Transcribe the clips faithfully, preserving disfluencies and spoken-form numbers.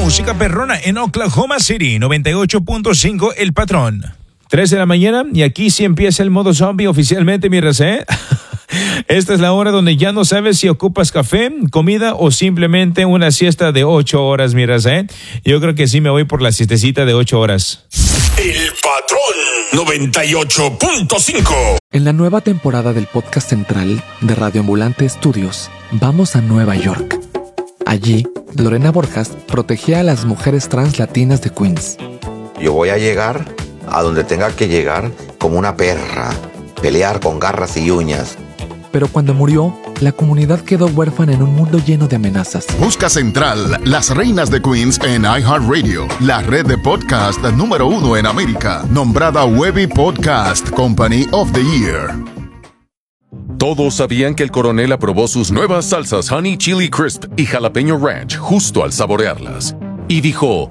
música perrona en Oklahoma City, noventa y ocho punto cinco El Patrón. tres de la mañana y aquí sí empieza el modo zombie oficialmente, mi raza, ¿eh? Esta es la hora donde ya no sabes si ocupas café, comida o simplemente una siesta de ocho horas, mi raza, ¿eh? Yo creo que sí me voy por la siestecita de ocho horas. El Patrón noventa y ocho punto cinco. En la nueva temporada del podcast central de Radio Ambulante Estudios, vamos a Nueva York. Allí, Lorena Borjas protegía a las mujeres trans latinas de Queens. Yo voy a llegar a donde tenga que llegar como una perra, pelear con garras y uñas. Pero cuando murió, la comunidad quedó huérfana en un mundo lleno de amenazas. Busca Central, las reinas de Queens en iHeartRadio, la red de podcast número uno en América, nombrada Webby Podcast Company of the Year. Todos sabían que el coronel aprobó sus nuevas salsas Honey Chili Crisp y Jalapeño Ranch justo al saborearlas. Y dijo...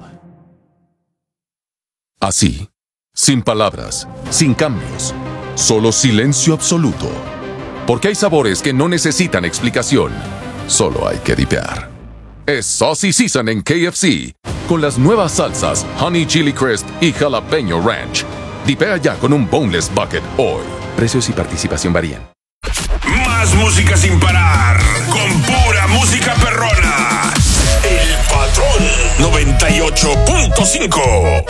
así, sin palabras, sin cambios, solo silencio absoluto. Porque hay sabores que no necesitan explicación, solo hay que dipear. Es Saucy Season en K F C, con las nuevas salsas Honey Chili Crisp y Jalapeño Ranch. Dipea ya con un Boneless Bucket hoy. Precios y participación varían. Más música sin parar, con pura música perrona. El Patrón noventa y ocho punto cinco.